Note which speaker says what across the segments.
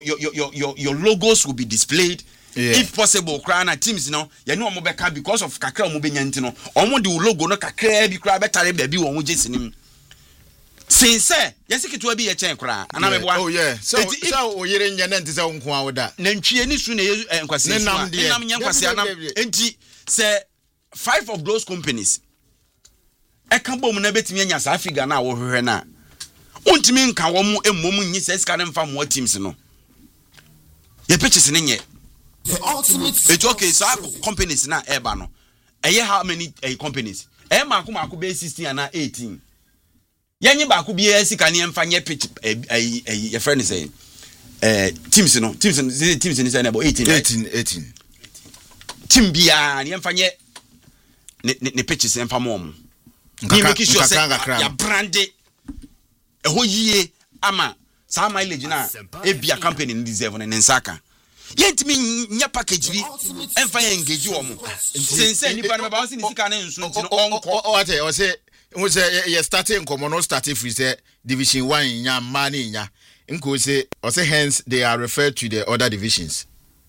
Speaker 1: your logos will be displayed. If possible, crana teams no, you know Mobeka because of Kakra Mubenyantino. Omo the logo no Kakra be cry better baby on Jason. Since yes, it will be a chain cry. And I'm
Speaker 2: oh yeah. So you're in Yanentis own qua with that.
Speaker 1: Nenchi soon and Quasi say 5 of those companies. I can't bomb never to me as Africa now or her now. Untimi nka wo mu emom nyi se ska ne mfa mo teams no ye pitches ne nye the ultimate it's okay so companies na eba no how many companies maako be 16 and 18 yenye baako bi sika ne mfa nye pitch ye friend say teams ni say about 18 team bia ne mfa nye ne pitches mfa mo ni make sure say ya branded eho yie ama sa mileage na ebia company ni deserve ne nsaka yentimi nya package bi emfa ya engage wo mo sense nipa na ba ni sika na nsu ntino onko
Speaker 2: wate o say ye starting komo no starting free say division 1 nya ma na nya nko say o say hence they are referred to the other divisions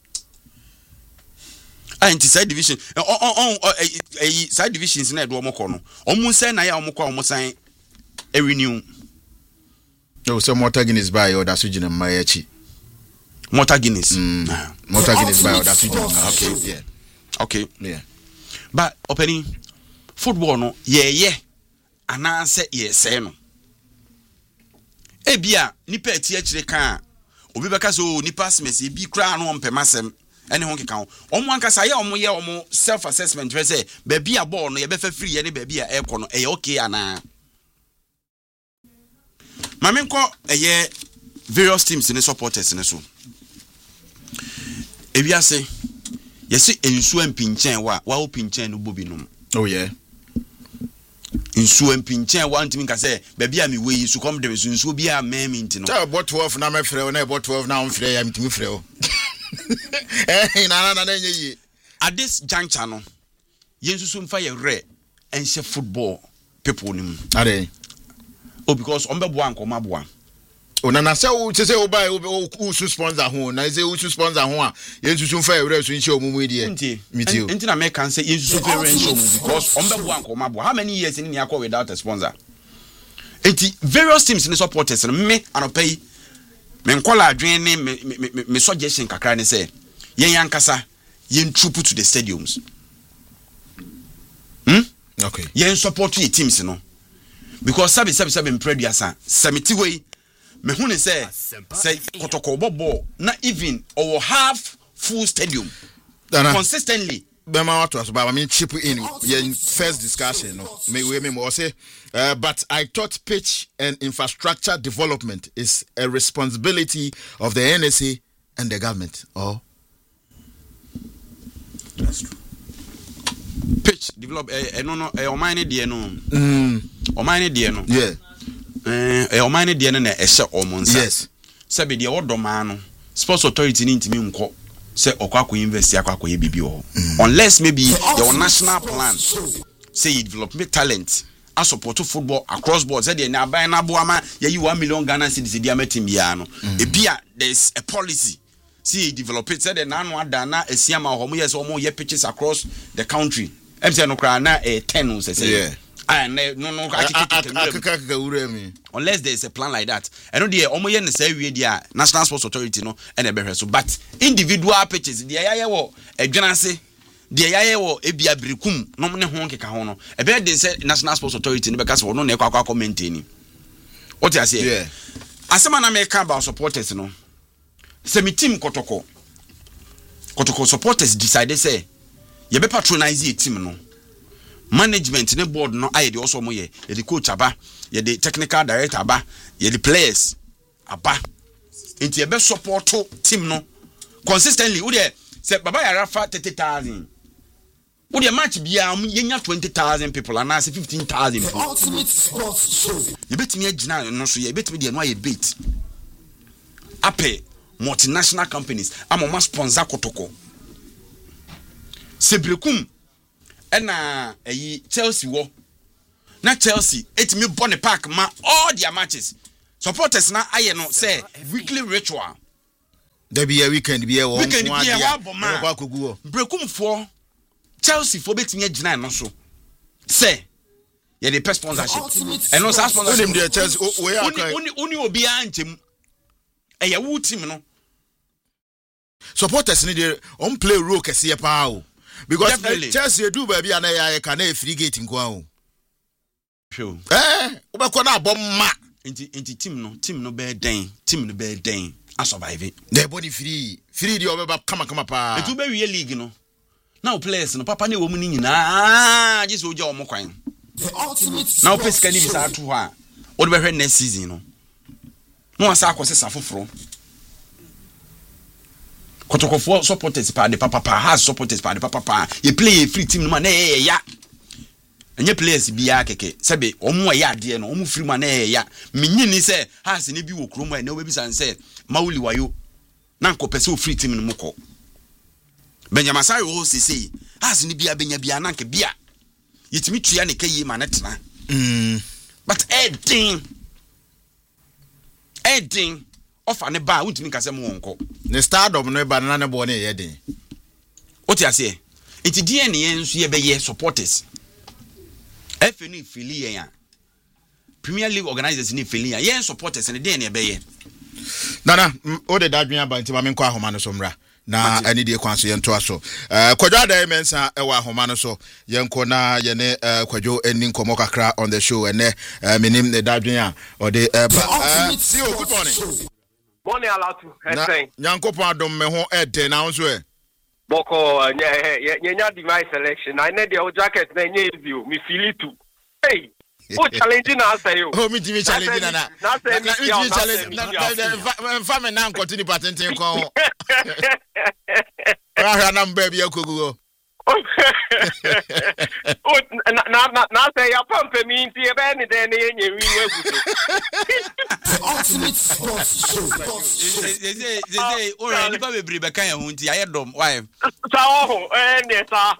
Speaker 1: side division side divisions na do mo ko no omu say na ya omu kwa omu san e renew.
Speaker 2: No, so Motor Guinness by or that's in my chi.
Speaker 1: Motor Guinness.
Speaker 2: Motor Guinness by or that's
Speaker 1: okay.
Speaker 2: Yeah.
Speaker 1: Okay.
Speaker 2: Yeah.
Speaker 1: But opening football no, yeah. Ananse say no. Ebia nipa eti akire kan obi beka so nipa smesi bi kra no ompemasem ene ho keka ho. Omo ankasa ye omo ye omo self assessment we say ba bia ball no ye be fa free ye ne ba bia e ko no e okay ana. Mamenko various teams in the supporters in so. If you say, yes, ensu empinchen wa opinchen no bobinum.
Speaker 2: Oh yeah.
Speaker 1: Ensu empinchen wa ntimi ka say, baby am we su come dem ensu bi a meme ntino.
Speaker 2: Tell about 12 na me frɛ na about 12 na on frɛ ya ntimi frɛ o. Na nye.
Speaker 1: At this juncture no, yensu so mfa ye rare and share football people nim.
Speaker 2: Ade.
Speaker 1: Oh, because ombeboa nkomaboa.
Speaker 2: Oh, na say o say o buy o sponsor ho na say o sponsor ho a yensusu fa ewre so nche omumu die.
Speaker 1: Nti na make can say yensusu fa ewre nche omumu because ombeboa nkomaboa. How many years in yakwa without a sponsor? Enti various teams in supporters me anopay me nkola adwen ne me suggestion kakra ne say yen yankasa yen troop to the stadiums.
Speaker 2: Okay.
Speaker 1: Yen support your teams no. Because sabi impreduasa samiti way me hu ne say kotoko bobo na even or half full stadium consistently
Speaker 2: bema what was but I mean chip in first discussion no me say but I thought pitch and infrastructure development is a responsibility of the NSA and the government. Oh,
Speaker 1: that's true. Pitch develop no o mine de no o mine de no
Speaker 2: yeah
Speaker 1: o mine de no na e hye o monsa
Speaker 2: yes
Speaker 1: sabe de odoma no sports authority ni ntimi nko say okwa invest akwa ye bibi o unless maybe your national plan say you develop talent a support football across board say de na ban na bo ama ye 1 million Ghana cedis de amatim bia no e bia there is a policy. See, develop it. Said the nano adana esiama homo yes omo ye pitches across the country. Em say no kra na 10 say.
Speaker 2: Yeah.
Speaker 1: And no unless there is a plan like that. I know the omo ye ne say we dia National Sports Authority no and e behwe so but individual pitches the yaye wo adwenase the yaye wo ebia brekum no ne ho nkeka ho no e be dey say National Sports Authority no be ka so no na ekwa maintain. What you say?
Speaker 2: Yeah.
Speaker 1: Asema na me ka about supporters no. Semi team Kotoko supporters decided say ye be patronize a team no management ne board no aye de also mo ye the coach aba ye the technical director aba ye the players aba enti ye be support team no consistently wo de say baba ya rafa 30,000 wo de match bia ye nya 20,000 people and 15,000 people
Speaker 3: ultimate sports show
Speaker 1: ye betimi agina no so ye betimi de no aye bait ape multinational companies amoma sponsor Kotoko Sebrekum ena Chelsea wo na Chelsea etimi born park ma all their matches supporters na aye no say weekly ritual
Speaker 2: there be a weekend be a one
Speaker 1: brekum for Chelsea for betting agina no so say ye the pay sponsorship and no sponsorship
Speaker 2: the Chelsea
Speaker 1: only obi antem e ya wo team no
Speaker 2: supporters need on play role kese pa o because Chelsea do baby and ya can e free gate nko o
Speaker 1: sure
Speaker 2: ubekọ na abomma
Speaker 1: inti team no be den a survive it
Speaker 2: the body free the obeba kama pa
Speaker 1: it be we league no now players no papa na wo mu ni nyina just oja o mo kwan
Speaker 3: the ultimate
Speaker 1: now pesika ni bisa to ho a wo be hwe next season no asa akose safoforo kotokofo supporters pa de papa has supporters pa de papa you play a free team no man ya enye players bia keke sebe omo ya ade no omo free man ya menyini se has ne bi wo kromo na obi san se mawuli wayo na nkopese o free team no moko Benjamin Sayo ho sisi has ne bia benya bia na nke bia yetimi tua ne kayi ma na tena but Edding ofa ne ba untimi kase mo wonko
Speaker 2: ne stardom no ba na ne bo ne ye den
Speaker 1: oti ase enti DNA enso ye be ye supporters FNU fili ya Premier League organizers ni fili ya ye supporters ne DNA be ye
Speaker 2: nana o de dadwen aba nti ma me nkwa ahoma no so mra na ani de kwan so ye nto aso kwadwo ada mensa ewa ahoma no so ye nko na ye ne kwadwo eni nkomo kakra on the show ene minim ne dadwen a o de see you good morning
Speaker 4: Morning Alatu.
Speaker 2: Nyankopon adom me ho ede na nso e.
Speaker 4: Boko nya device selection. I need your jacket na nya view. Me feel it too. Hey. O challenge na say you.
Speaker 2: Oh me challenge na. Na challenge na fa me na nkoti ni patenten kon. Ra na mba bia kogugo. Na
Speaker 4: say ya pampe mi nti e be ni de na nya wi waguso.
Speaker 3: Ultimate sports show.
Speaker 1: They ora ni ba bebre be kan ya hu nti aye dom why
Speaker 4: sa ho ne sa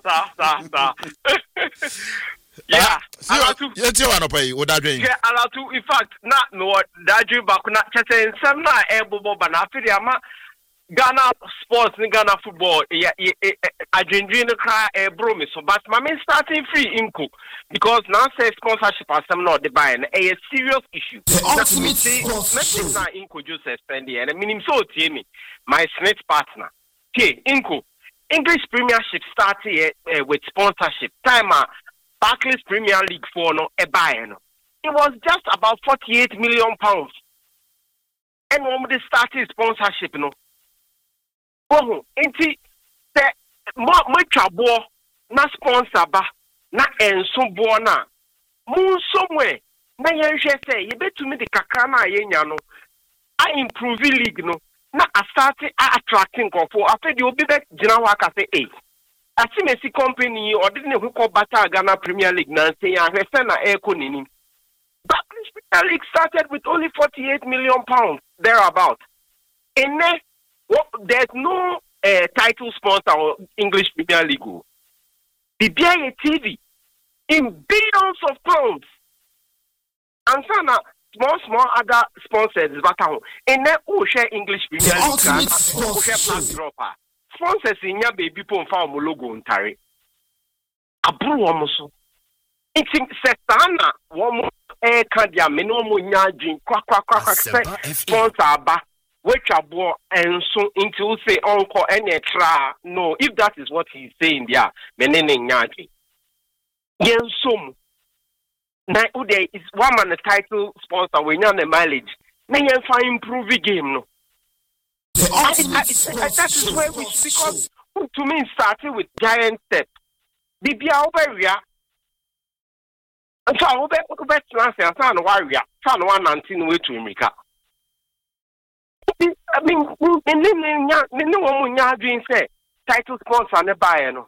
Speaker 4: yeah
Speaker 2: Alatu yeti wa no pay wo dadwen
Speaker 4: yeah Alatu in fact na no dadwen back na chese nsem na ebobo ba na afiri ama Ghana sports ni Ghana football adwendwen no kra bro me so but my starting free inko because now say sponsorship asem no the buy na a serious issue that me say message na inko just suspend here and minim so tie me my snitch partner okay inko English Premiership started with sponsorship time Barclays Premier League for no buy no it was just about 48 million pounds and when they started sponsorship no oh, enti se mo twabo na sponsor ba na enso bo na mu somewhere na yenhwe se ye betumi de kakra na yenya no a improve league no na a start attracting people after the obi be gina wa ka se Asimesi company or didn't who call Bata Ghana Premier League na say ya hwe na eko nini Barclays Premier League started with only 48 million pounds thereabout and there's no title sponsor or English Premier League. The BIA TV in billions of pounds. And some small other sponsors but and then who share English Premier League who share pass dropper. Sponsors in your baby pon farm logo ntare. Abru womuso. It's setana womu kadia me no mo nya adwin kwa sponsor ba which abo and so into say uncle any tra no if that is what he's saying there menene nyaji yensum na ude is one man the title sponsor we nya the mileage na yen fa improve the game no that is where we because to me starting with giant step bibia oberia and so obe trans and san warrior san 119 way to America I mean, dream say title sponsor ne buy no.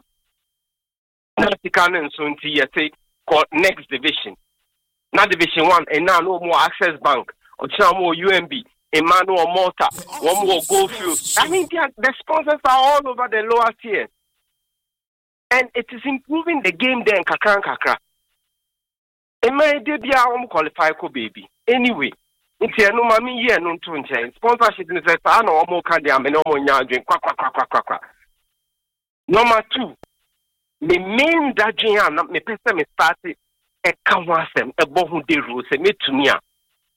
Speaker 4: Can soon say called next division. Not division 1 and now no more Access Bank or some more UMB, Emmanuel Malta, one more Goldfield. I mean the sponsors are all over the lower tier. And it is improving the game then kakra. And my debut qualify ko baby. Anyway. Nti eno mami ye no nto nchen. Sponsorship ni say sa na omo ka dia me no omo nya adwen kwa. Number 2, me main dadwen a na me pese me start e ka ho asem e bo ho de ru se metumi a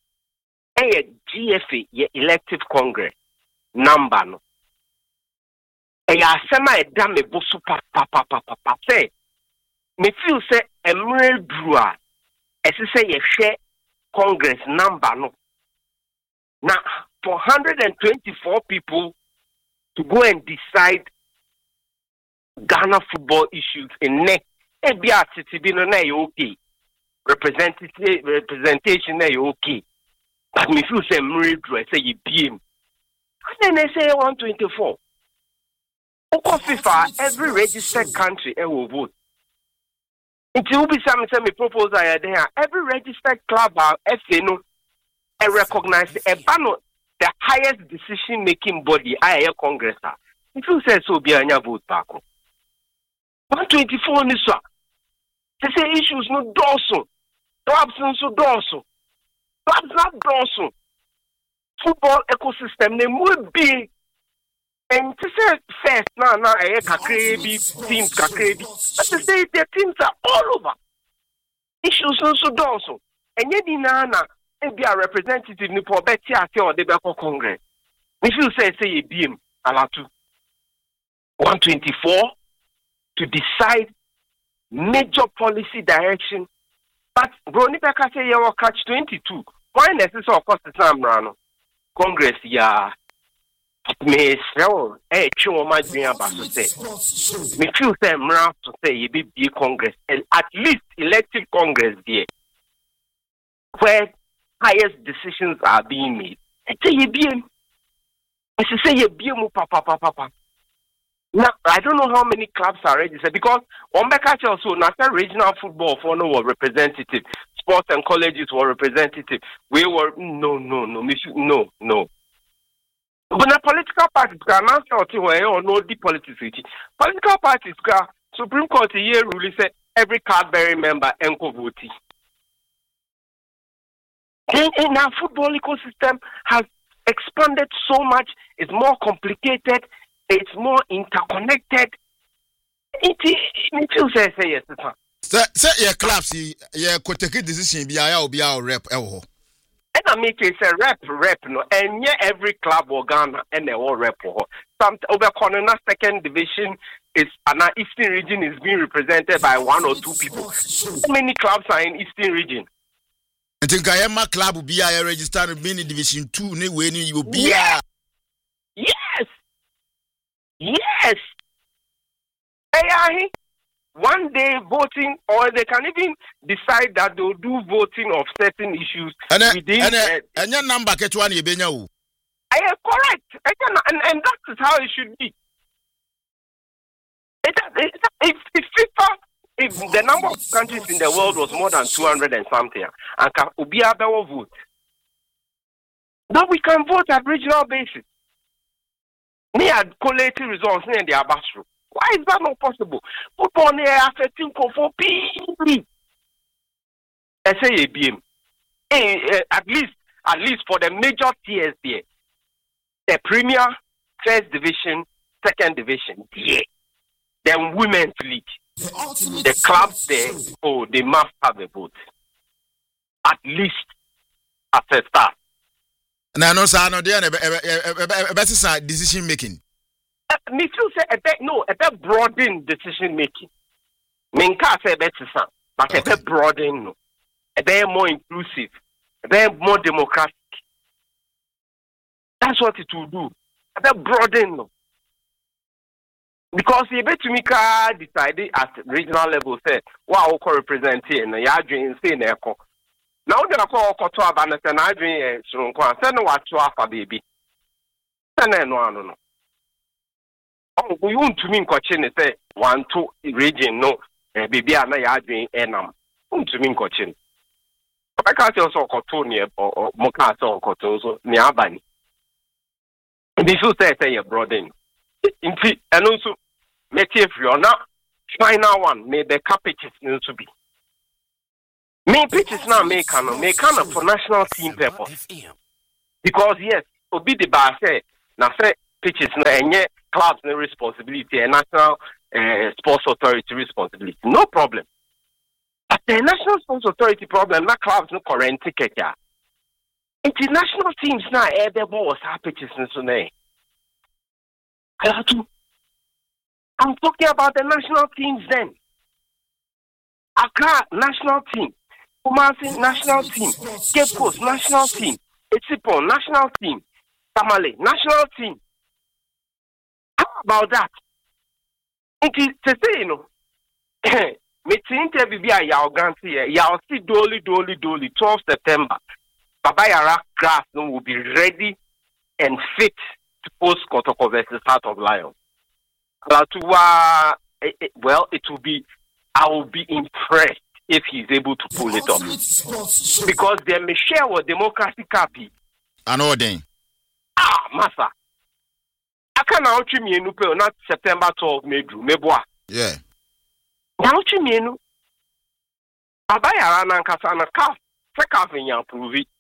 Speaker 4: GFA ye elective congress number no. Asema e da me bo su pa say me feel say emre dru a ese say ye hwe congress number no. Now, for 124 people to go and decide Ghana football issues in next, okay. Representation okay. But me feel say I say you BM. And then they say 124. FIFA, every registered country will vote. It will be some proposal there. Every registered club FA no. I recognize the highest decision making body, Congress. If you say so, be a vote back. 124 Nisa. They say issues no dorsal. Clubs no so dorsal. Clubs not dorsal. Football ecosystem, they would be. And to say first, now, teams, but to say their teams are all over. Issues no so dorsal. And yet, be a representative ni for Betty or the Beko Congress. If you say a BM alatu 124 to decide major policy direction. But Brony Beka say you catch 22. Why necessary of course the time rano Congress ya me so chuma dream about to say. Me feel say mra to say you be Congress and at least elective Congress there. Where highest decisions are being made. I say you BM. I say you BM papa. Now I don't know how many clubs are registered because Ombeka also national regional football for no were representative, sports and colleges were representative. We were no. But the political parties can answer or no the politics. Political parties can Supreme Court here really say every card-bearing member enco voting. And our football ecosystem has expanded so much. It's more complicated. It's more interconnected. It feels say yes, sir.
Speaker 2: Say your clubs, your could take a decision. Be our rep. And
Speaker 4: I make it a rep no. And yeah, every club or Ghana and they all rep. Some over corner second division is an Eastern region is being represented by 1 or 2 people. How many clubs are in Eastern region?
Speaker 2: I think I am a club will be registered in Division 2. When you will be
Speaker 4: Yes. One day voting, or they can even decide that they'll do voting of certain issues within.
Speaker 2: And your number get one you been you.
Speaker 4: I am correct. And that is how it should be. If the number of countries in the world was more than 200 and something, and can be a better vote, then we can vote at regional basis. We had collating results in the Abasru. Why is that not possible? Football near affecting for people. I say ABM. At least for the major tiers there, the Premier, First Division, Second Division, yeah. Then Women's League. The clubs there, they must have a vote. At least as a start.
Speaker 2: No, there better decision making.
Speaker 4: Me too say a bit broaden decision making. Minka say better but a bit broaden no. A bit more inclusive, a bit more democratic. That's what it will do. A bit broaden no. Because you bet to me decided at regional level say what I representing and you dream say neko. Now they are called Koto Abanas and I dream send what to Alpha baby. Send no. Oh, we want to mean Cochin say 1, 2 region no baby and I dream enam. To mean Cochin. I can't also Cotonia or Mokasa or Cotoso near Bani. This will say a broaden. And also, if you're not final one, may the capital need to be. Me pitches now make for national team purpose. Because yes, obi the bar say na say pitches na enye clubs no responsibility and national sports authority responsibility. No problem. But the national sports authority problem na clubs no current ticket ya. International teams now the ball was pitches so na. I'm talking about the national teams then. Accra national team, Kumasi national team, Cape Coast national team, Etsipon national team, Tamale national team. How about that? It is to say, me interview via Yao Ganti, Yao see Dolly, 12 September. Babayara grass will be ready and fit to post Kotoko versus Heart of Lion. Well, it will be. I will be impressed if he's able to pull it off. Because they may share what democracy copy.
Speaker 2: I know then.
Speaker 4: Massa. I can't out me not September 12, Meboa.
Speaker 2: Yeah.
Speaker 4: Now, Chimenu. Abaya and Kasana calf, calf in your prove it.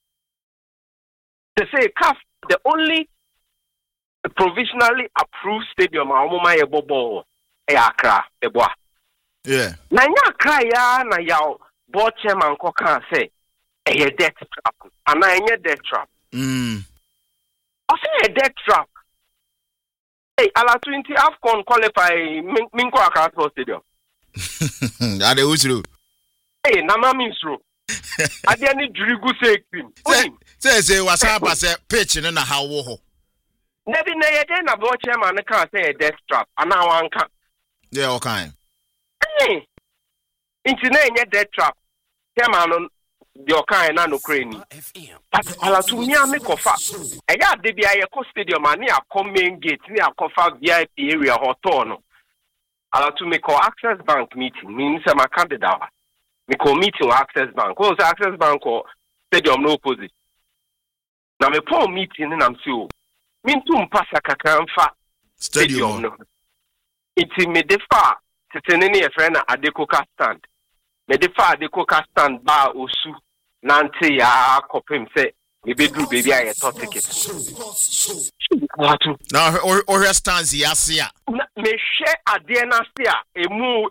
Speaker 4: They say calf, the only provisionally approved stadium, Amoma Ebobo, Accra, Eboa.
Speaker 2: Yeah.
Speaker 4: Na nya cry ya na yaw board chairman ko kan say a death trap. And I death trap. I say a death trap. Hey, ala 20 AFCON qualify Minko Accra Stadium.
Speaker 2: Are they usru?
Speaker 4: Hey, Nama Minsro. Ade ani drigu say cream.
Speaker 2: Say wasaba say pitch na how wo.
Speaker 4: Nebi na ye dey na board chairman kan say a death trap. And now one can.
Speaker 2: Yeah, okay.
Speaker 4: Into na dead trap. Chairman on your kind and Ukraine. But ala to me make of I got the BIA stadium and near main gate near Kofa VIP area hotel. Ala to make Access Bank meeting means I'm a candidate. Make meeting Access Bank. Cause Access Bank or stadium no opposite. Now me poor meeting and I'm so mean to mpasa kakamfa stadium no. It's me defa Tenene a friend at the coca stand. Medifa the coca stand bar osu Nanti ya copim say maybe do baby I thought ticket.
Speaker 2: Now or stands yasia.
Speaker 4: Me share adiena sia emu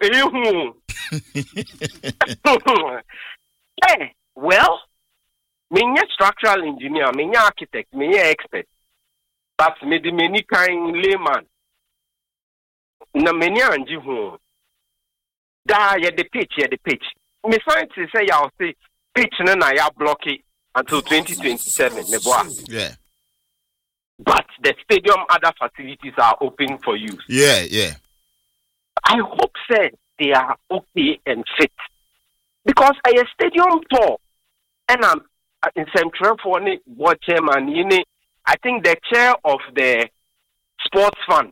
Speaker 4: Hey, well, me structural engineer, me architect, me expert. But me the many kind layman. Na many anji hu. Da ya the pitch. Me scientists say I'll say pitch na ya block it until 2027.
Speaker 2: Yeah.
Speaker 4: But the stadium other facilities are open for use.
Speaker 2: Yeah.
Speaker 4: I hope say they are okay and fit. Because a stadium tour and I'm in Central for any board chairman, I think the chair of the sports fund.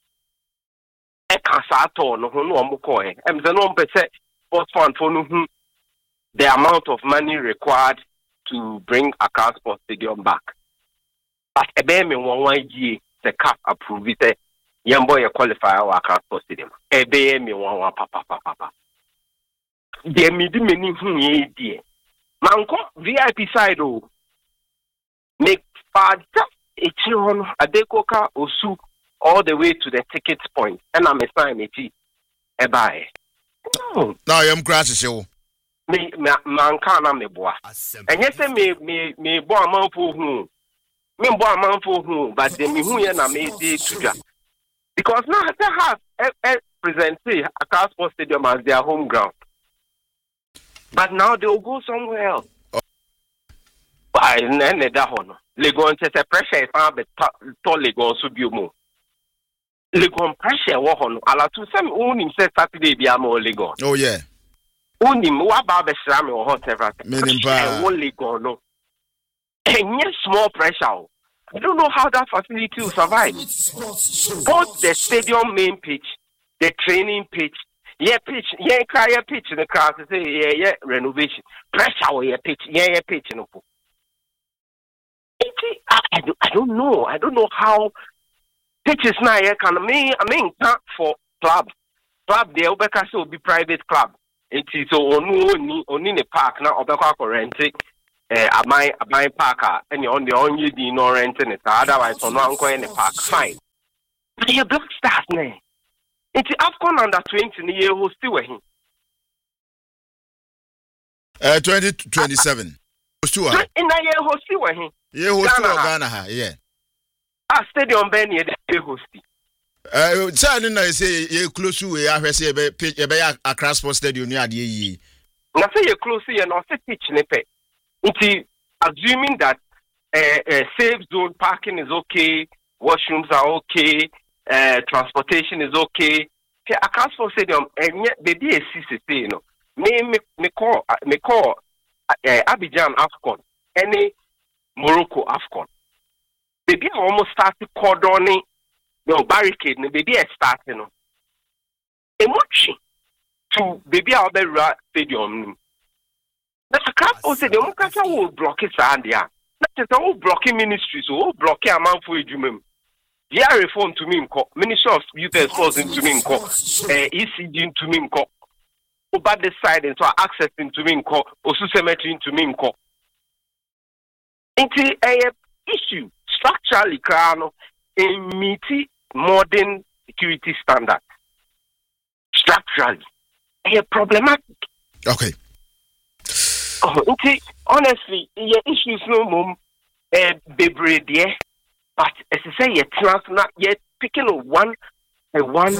Speaker 4: Sports fund for the amount of money required to bring Accra Sports Stadium back. But me 1 year the CAF approve it. Young boy qualify our Accra Sports Stadium. Me 1 papa. There me the many dear. Manko VIP side make far just a decoca or soup all the way to the ticket point. And I'm a sign it. Bye. No,
Speaker 2: I'm crashing show.
Speaker 4: Me manka me boa. And yes, me boa man for whom. Me boa man for whom, but the me who na me day to because now they have present Accra Sports Stadium as their home ground. But now they will go somewhere else. By that one. Legon says a pressure is found but Legon should be more. Legon pressure one. Ala to some own himself Saturday be more Legon.
Speaker 2: Oh yeah.
Speaker 4: Only more barber sham or whatever. Legon no. And yes, small pressure. I don't know how that facility will survive. Both the stadium main pitch, the training pitch, pitch in the class say renovation. Pressure pitch, pitch no. I don't know. I don't know how pitches now can I mean for club. Club the Obekasi will be private club. Enti so oni ne park na obekwa ko rent aban park and onye di no rent ne otherwise on anko in the park fine. But you Black Stars ne. Enti AFCON under 20 ne ye host we hin.
Speaker 2: 2027. Host to
Speaker 4: in ye host we hin.
Speaker 2: Ye host to Ghana ha, yeah.
Speaker 4: Stadium ben ye host.
Speaker 2: Say na say ye close to we ahwese ye be Accra Sports Stadium ni ade yi.
Speaker 4: Na say ye close ye no say pitch ne pe. Nti assuming that safe zone parking is okay, washrooms are okay, transportation is okay. The Accra Sports Stadium baby e say no. Me call Abidjan AFCON, any Morocco AFCON. Baby almost started cordoning the barricade, baby starting no. Emotion to baby Albert Stadium. That's a crap also the Mukasa will block it and yeah. That is all blocking ministries, all blocking a man for a jumem. Yeah, reform to me, Ministry of Youth and Sports into me, ECD into me, over the side and so access into me, also cemetery into me. Into a issue structurally, crano, a meaty modern security standard. Structurally, a problematic.
Speaker 2: Okay.
Speaker 4: Honestly, your issues no mum bebre there, but as I say, you're not yet picking one by one.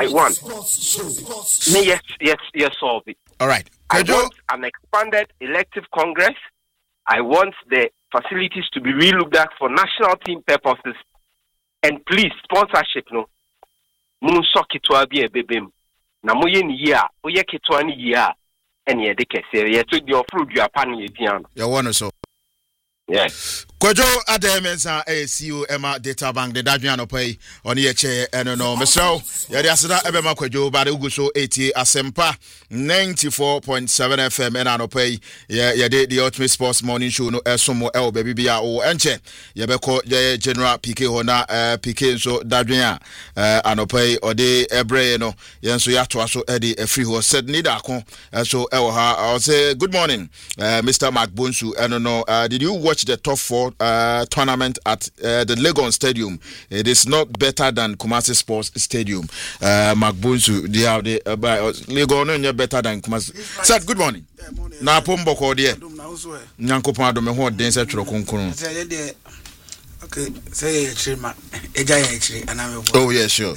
Speaker 4: Yes, solve it.
Speaker 2: All right.
Speaker 4: I want an expanded elective Congress. I want the facilities to be relooked at for national team purposes. And please, sponsorship no. Mun sokitwa bi ebebem. Na moye ni ya, oye kitwa ni ya. And ye de kese ye to the fruit you are panning it.
Speaker 2: You want so.
Speaker 4: Yes.
Speaker 2: Kwadwo Ademensa CEO Emma Data Bank the Dadriano pay on ye chair and no mesro ye de aseda ebema kwadwo ba de uguso 80 asempa 94.7 FM and no pay ye de the Ultimate Sports Morning Show no esomo el baby bia o enche ye beko ye General PK hona PK so Dadrian anopay ode ebre no ye nso ya to aso e de free ho said need akon so e wo ha I say good morning Mr. Mark Bonsu and no did you watch the top 4 tournament at the Legon Stadium? It is not better than Kumasi Sports Stadium. Magbunsu, they have the Legon no better than Kumasi. Sir, good morning. Na pombo ko de. Nyankopon adome ho den se twro konkon.
Speaker 3: Okay, say Chima. Eja ya aname.
Speaker 2: Oh yeah, sure.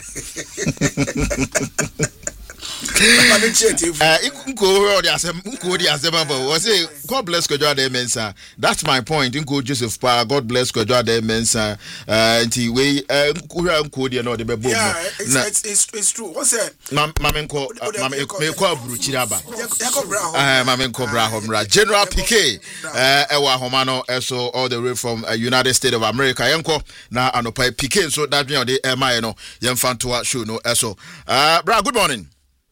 Speaker 2: God bless Kwadwo Mensa. That's my point. Inko Joseph Pa. God bless Kwadwo Mensa. Nti we nko de no de bebo.
Speaker 3: Yeah, it's true. What's that?
Speaker 2: Mamenko Bruchiraba. Mamenko Brahomra. General PK. Ewa Homano eso all the way from United States of America. Yanko na anopai PK so that me on the MI no yemfantoa show no eso. Bra, good morning.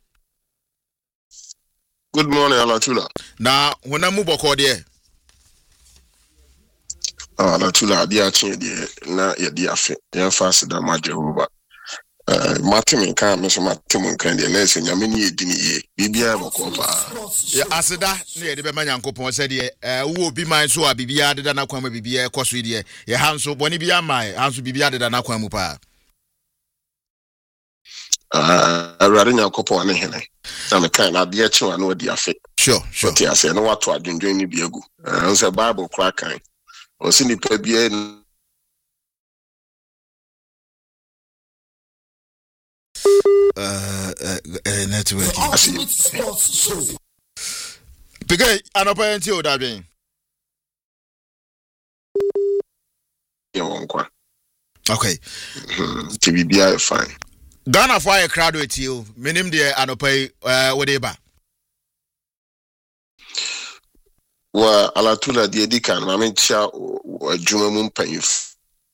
Speaker 5: Good morning, Alatula.
Speaker 2: Na wona mu boko de.
Speaker 5: Alatula dia chin de na ye dia fe. Ye fast da ma Jehovah. Martin kan me so Martin kan de na se nyame ni edini ye. Bibia boko pa.
Speaker 2: Ya aseda na ye de be manyankopon se de wo obi man so a bibia de da na kwan ma bibia ekoso de ye hanso boni bia mai hanso bibia de da na kwan mu pa.
Speaker 5: Awurade Nyankopon ne hene na me kan na de achi wa no di afe
Speaker 2: sure
Speaker 5: ti ase no wato adwendwen ni bi agu nse Bible kra kan o si nipa bia
Speaker 2: network Pigay anopa enti o dadwen
Speaker 5: ye wonkwa
Speaker 2: okay
Speaker 5: ti bibia fine
Speaker 2: Ghana for a crowd with you, minim de anopai whatever.
Speaker 5: Well, Alatula de Dikan, Mamma Chia or Jumamum Payif.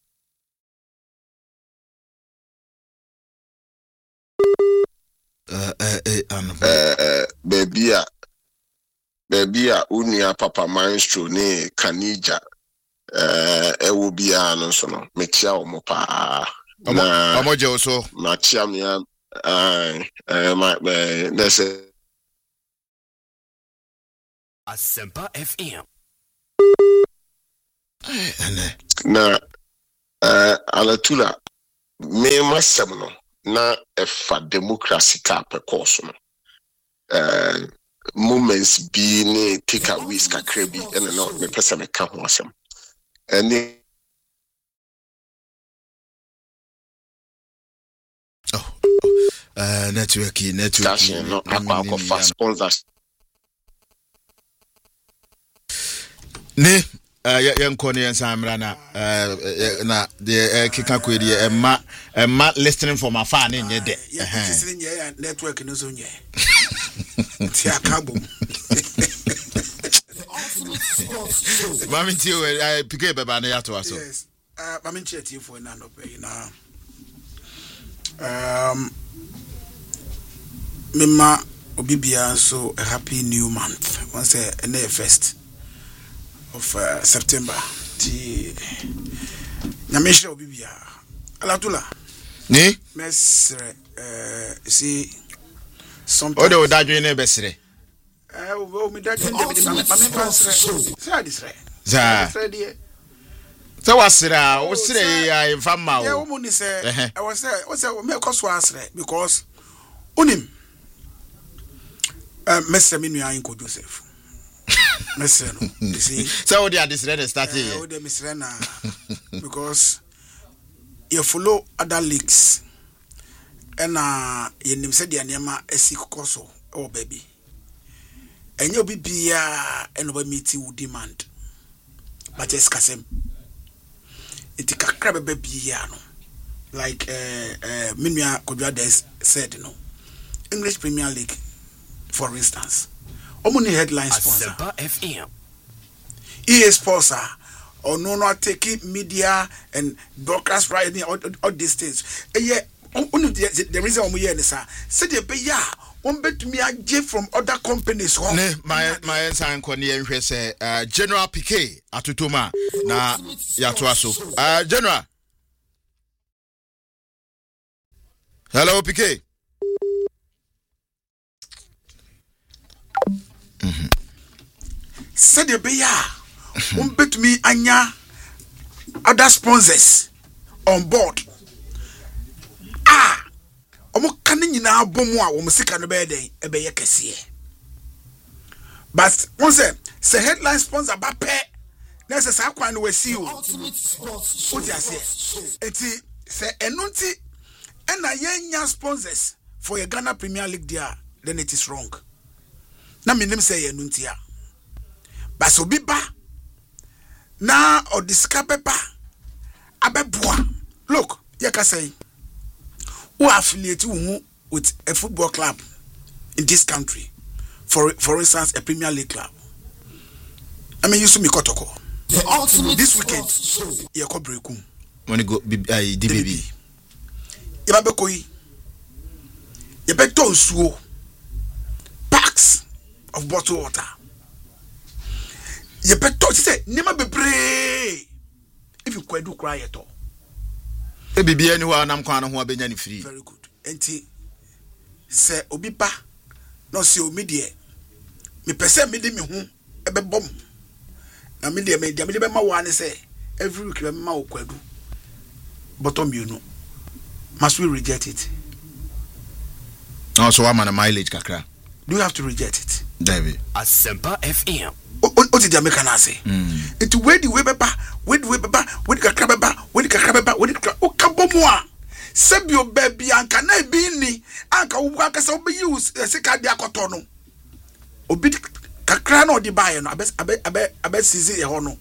Speaker 5: Baby, Unia Papa Maestro, ne Kanija, Ewubia, no sono, Mechia or Mopa.
Speaker 2: Amojo so
Speaker 5: Machia, my,
Speaker 6: Asempa FM.
Speaker 5: Na alatula me masem no na efa democracy ka pe course no moments bi ne take aways kakra bi ene no me pese me ka ho asem ene
Speaker 2: network
Speaker 5: no akwa for sponsors
Speaker 2: ne yenko ne yensamra na the kika kwedi emma listening from afar ne nye de
Speaker 3: network no so nye ti akabo
Speaker 2: mami ti we pike beba na yato aso
Speaker 3: yes mami cheti for na no pay na mema obibia so a happy new month once a first of September ti nyamesha obibia alatula
Speaker 2: ni
Speaker 3: mesre see something
Speaker 2: odo dadwe ne besre
Speaker 3: o mi dadwe ne be mame pasre say disre
Speaker 2: za se wasra o sire ya infama o
Speaker 3: yeah wo ni say I was say me koso asre because unim Mr. Minuya Inko Joseph. Mr. No, you see.
Speaker 2: So what they decided start here?
Speaker 3: What they Mr. Na because you follow other leagues and you name said the anima esikoso oh baby. And you be and over meeting would demand. But it's kasem. It kakra baby no. Like Minuya Kodjades said no. English Premier League. For instance, omuni headline sponsor
Speaker 6: FM.
Speaker 3: EA sponsor or no not taking media and broadcast right all these things. Yeah, only the reason we here is say the pay ya one bet me a from other companies.
Speaker 2: Ne my sign kwani enhwe say General PK atutoma na yato aso. General. Hello PK.
Speaker 3: Said the beya bet me anya other sponsors on board. Omo kanin nyina abomu a wo musika no be den e be yekese. But one say headline sponsor ba pe na say sa kwan no wasi o. What you say? Eti say enunti and yenya sponsors for your Ghana Premier League there, then it is wrong. Na minim say enunti a. But so be ba na or discover ba abeboa. Look, you can say who affiliate with a football club in this country, for instance, a Premier League club. I mean, you see me kotoko. This weekend, you go breakum.
Speaker 2: When you go DBB,
Speaker 3: you be koi, you be tonsuo, packs of bottled water. You be to say, never be brave. If you quite do cry at all.
Speaker 2: Baby, anyone I'm going to be free.
Speaker 3: Very good. Enti say obipa no se o media. Me pese me de me hu e be bom. Na me de me be ma wane say every week be ma okwadu. Bottom you know. Must we reject it?
Speaker 2: No, so I'm on a mileage kakra.
Speaker 3: Do you have to reject it?
Speaker 2: David.
Speaker 6: Asempa FM.
Speaker 3: O ti Jamaica na say. It we the way beba, we kakra beba, o kabomu a. Sebio baby anka na bi ni anka wo akasa obi use sika dia koto no obi kakra na odi bae no abe sizi e ho no.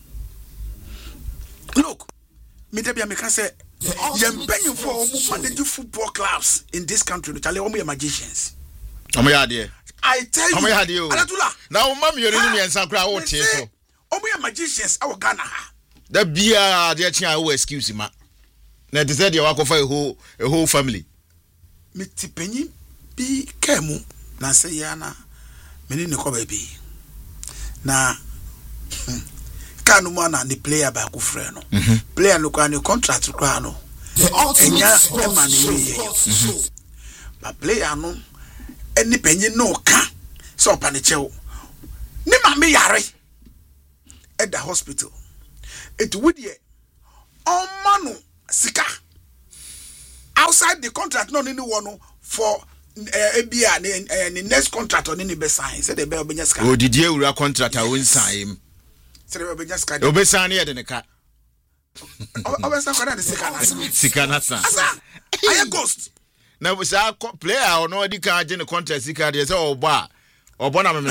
Speaker 3: Look, me dey be make say yempenyu for omo manage football clubs in this country no chale omo magicians.
Speaker 2: Omo ya de.
Speaker 3: I tell you.
Speaker 2: Omo ya de o. Na o mam yori ni ensa kra wo tie so.
Speaker 3: Omo magicians awo Ghana ha.
Speaker 2: Da bia de chia wo excuse ma. Na they said you walk over a whole family.
Speaker 3: Me tipenyi bi kemu na say yana meni ne ko baby. Na kanu mo na ni player ba ku frɛ no. Player no kwa ni contract kwa no. Enya e ma ni ye. Ba player no eni penyi no ka so pa ne chew. ne maame yare at the hospital. It would ye on manu sika outside the contract, not anyone for ABA and the next contract on any besign. Said the bell benyaska.
Speaker 2: Oh, did you real contract? I won't sign.
Speaker 3: Said the benyaska.
Speaker 2: Obesan here than a car.
Speaker 3: Obesan
Speaker 2: Sikanasa.
Speaker 3: I a ghost.
Speaker 2: Now was our player or no the card in the contract. Sika, yes, or bar or Bonham.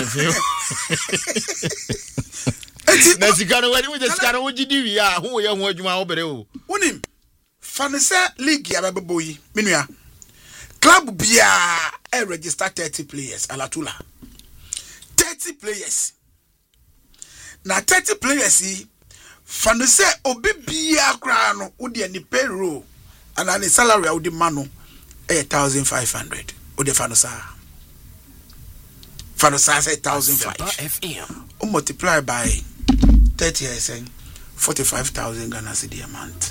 Speaker 2: Nasikano, when we just got what you do, yeah, who you want you over there?
Speaker 3: Unim Fanisa League Yababoy, Minia Club Bia, I register 30 players, Alatula 30 players. Now 30 players, see Fanisa Obibia Crown, Udi and the payroll, and the salary of the manu 8,500. Ode Fanisa Fanisa 8,500. Multiply by 30 years, 45,000 Ghana cedi a month.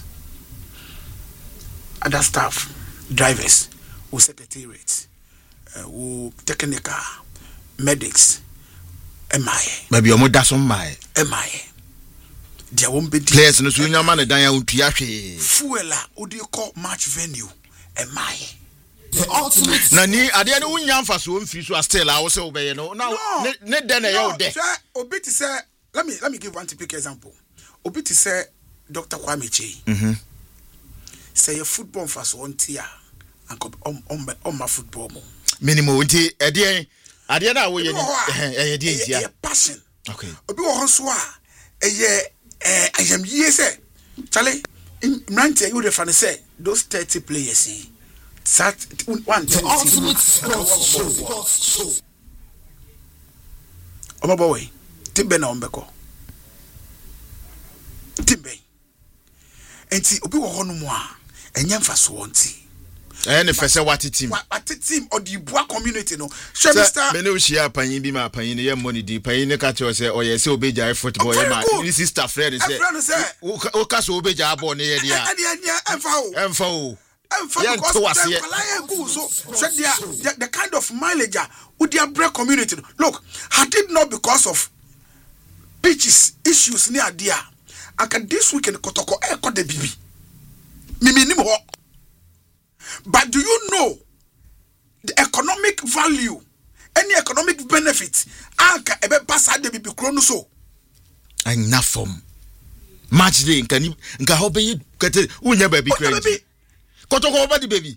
Speaker 3: Other staff, drivers, who secretariat, who technical, medics, MIA.
Speaker 2: Maybe your mother some my
Speaker 3: MIA. There won't be
Speaker 2: players no so nyama na dan ya untuahwe.
Speaker 3: Fuela, who do you call match venue? MIA.
Speaker 7: The ultimate.
Speaker 2: Nani ade na unya mfa so mfi so still I was obey no. Now ne den na you there.
Speaker 3: Obiti say let me give one typical example. Obiti say Dr. Kwame Chei. Say your football for so on tia and on my football mo. Minimum
Speaker 2: nti ade na wo ye
Speaker 3: ye passion.
Speaker 2: Okay.
Speaker 3: Obi wo honso a I am ye say Charlie in 90 you define say those 30 players sat one
Speaker 7: the ultimate sports show.
Speaker 3: Omo boy timbe na ombeko timbe enti obi wo hono mu a enye mfa so nti
Speaker 2: ne fese what team
Speaker 3: or the Bua community no sure Mr.
Speaker 2: me no share panyin bi ma panyin ye money di panyin ne ka che say oye say obeja football ye ma this sister friend say o ka so obeja ball ne ye dia emfa o
Speaker 3: the kind of mileage with their break community. Look, had it not because of pitches issues near there, I can this weekend Kotoko Eko de Bibi. Mimi. But do you know the economic value, any economic benefit? Anka ebe pasa de Bibi Kronuso.
Speaker 2: Enough from match day nka hobe yi kete unya baby crazy. Kotoko over the baby.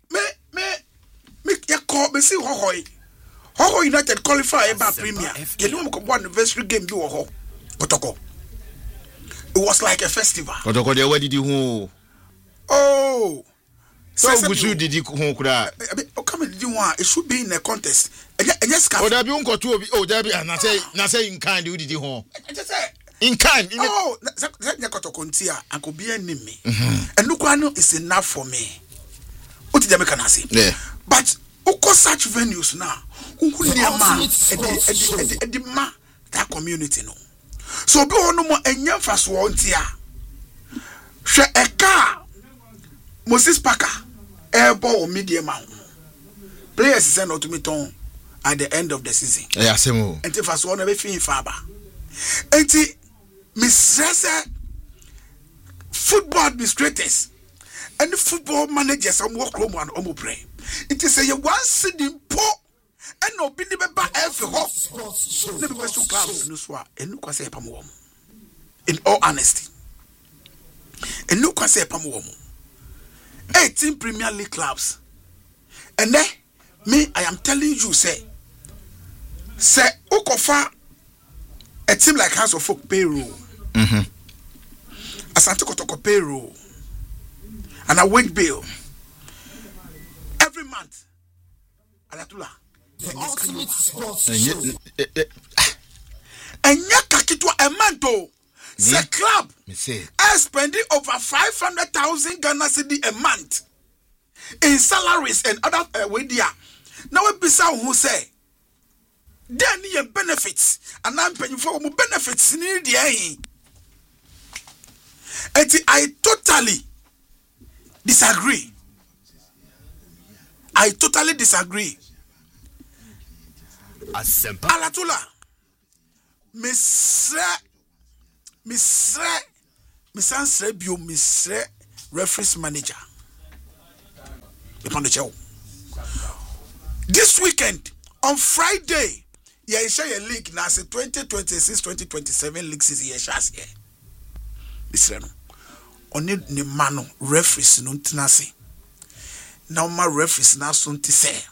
Speaker 2: Me ya call me see Hoho United qualify about Premier. You know one anniversary game you ho. Kotoko. It was like a festival. Kotoko they where did you ho?
Speaker 3: Oh.
Speaker 2: So Gusu did you ho kura?
Speaker 3: Come did you want it should be in a contest. And yes,
Speaker 2: oh there be unko two oh there be na say in kind you did you ho. In kind.
Speaker 3: Oh, that Kotoko ntia anko be enemy. And look one is enough for me. What did I say?
Speaker 2: Yeah.
Speaker 3: But uko such venues now. That community no. So be on no more enya faso ontia. Hwe a car Moses Parker airball medium man. Players send automaton at the end of the season.
Speaker 2: Yeah, same.
Speaker 3: And if faso na be fin faba. Enti Mrs. Football administrators and the football managers am work room and omo pray. It is a one sitting po and no be ba every ho. Never question clubs no swa and no kwase pam. In all honesty. And no kwase pam. 18 Premier League clubs. And then me I am telling you say Ukofa a team like House of Folk payroll. Asante Kotoko payroll. And a wage bill every month. Alatula.
Speaker 7: The ultimate sports
Speaker 3: and yakakitwa a month. The club is spending over 500,000 Ghana cedi a month in salaries and other media. Now we bisa who say then your benefits and I'm paying for benefits need the and I totally disagree. I totally disagree.
Speaker 6: Asempa.
Speaker 3: Alatula. Misre Misansre bio misre referees manager. This weekend on Friday, yeah, share a league now. Say 2026-2027 league season. Yeah, shas here. This no. Only ni mano referees no tinase. Now my referees na sunti say.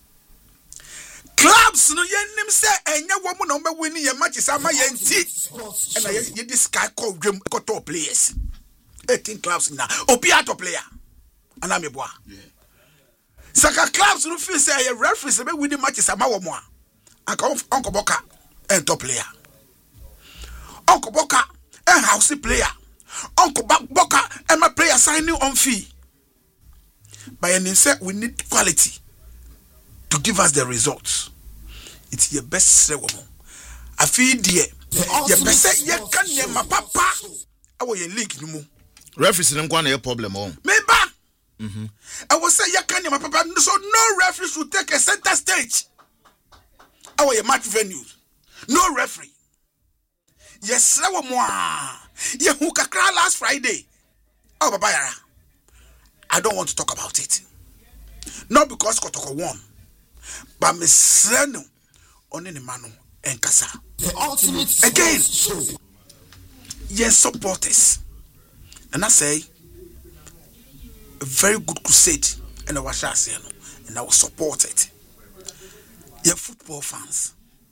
Speaker 3: Clubs no yenim say enya woman no be winning your matches ama yenti. And I this guy called dream top players. 18 clubs now. Obi top player. And I'm a boy. Saka clubs no feel say a referees be winning matches ama wo mo a. Uncle Boka and top player. Uncle Boka and house player. Uncle Boka and my player signing on fee. By any set, we need quality to give us the results. It's your best woman. I feel dear. Your best you can name my papa. I will league no more.
Speaker 2: Referees don't want a problem on.
Speaker 3: Maybe. I will say you can name my papa. So no referees will take a center stage. Our match venue. No referee. Yes, yeah, who kakra last Friday. Oh, Baba, I don't want to talk about it. Not because Kotoko won, but Miss Reno on any manu and Kasa. Again, yes, supporters. And I say, a very good crusade, and I was saying, and I will support it. Yeah, football fans.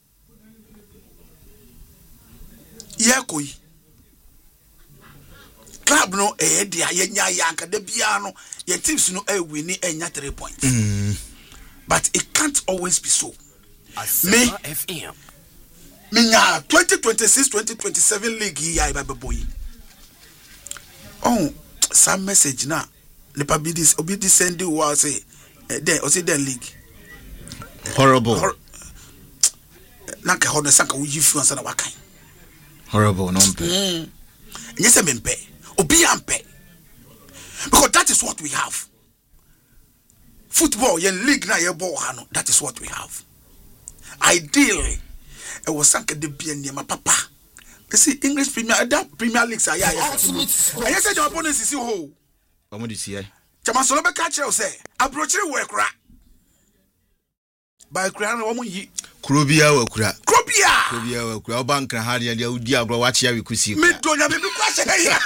Speaker 3: Yeah, koi. Club no dia yenya yanka de bia no your teams no winning 3 points. But it can't always be so. Me FM. Minya 2026-2027 league here by boy. Oh, some message na. Lepa be this obi this send you was say there or say the league.
Speaker 2: Horrible.
Speaker 3: Nanka hono sanka wo yifu ansa na wakan.
Speaker 2: Horrible no mpe.
Speaker 3: Yes, mpe. Obi ampe. Because that is what we have. Football, your league na your ball hano. That is what we have. Ideally, it was sanka de bien near my papa. You see, English Premier Leagues are yeah. And you said your opponents is who?
Speaker 2: What would you see?
Speaker 3: Chamasolo be catch you say. Approach you work right. By crown woman ye.
Speaker 2: Krobia wa kura.
Speaker 3: Krobia
Speaker 2: wa kura. Oba nkra ha dia udi agro wa chia we kusi.
Speaker 3: Me donya me kwase here.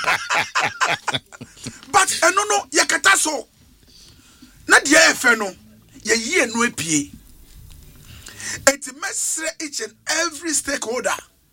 Speaker 3: But no yakata so. Na dia efe no. Ye yie no apie. It mesre each and every stakeholder.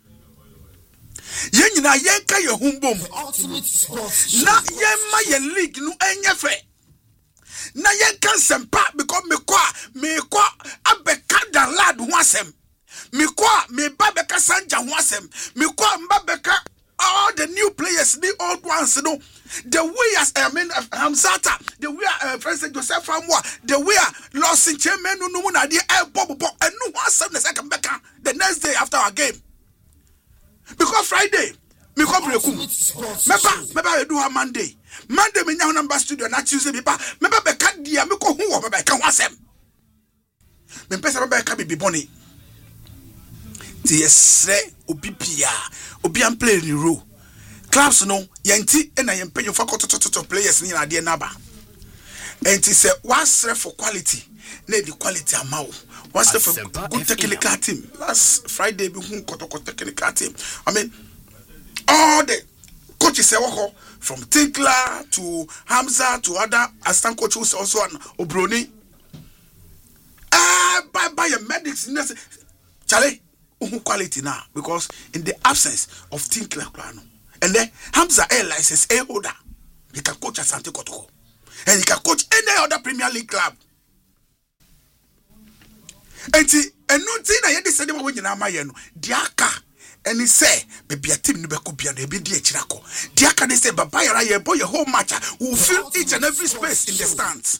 Speaker 3: Yen nyina yenka ye humbom. Na yemma ye league no enyefe. Na yen kan sempa because me kwa abeka da lad ho asem me ba beka sanja ho asem me kwa mba beka all the new players the old ones no the way as Hamzata the way President Joseph Amwa the way lost in chairman no na dey bob and no asem na second beka the next day after our game because Friday me come brekum meba we do her Monday me nya number studio na Tuesday meba beka dia me ko hu wo beka ho asem me pesa beka bibi boni ti yesre obi pia obi am play ni role clubs no yenti na yempenyo fa kotototo players ni na de naba enti say wasre for quality na the quality amawo wasre for good technical team last Friday be hu kotoko technical team I mean all the coaches say from Tinkler to Hamza to other assistant coaches also an Obroni by your medics Charlie quality now because in the absence of Tinkler and then Hamza air license a holder he can coach Asante Kotoko and he can coach any other Premier League club and no thing I had said when you know my diaka and he say baby a team no be could be an ebidi echirako diaka they say baba yara ye boy your whole match will fill each and every space in the stands.